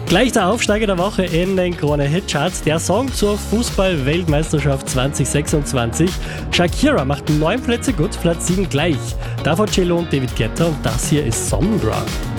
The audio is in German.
Gleich der Aufsteiger der Woche in den Krone-Hit-Charts. Der Song zur Fußball-Weltmeisterschaft 2026. Shakira macht 9 Plätze gut, Platz 7 gleich. Davor Cello und David Guetta und das hier ist Sonnenbra.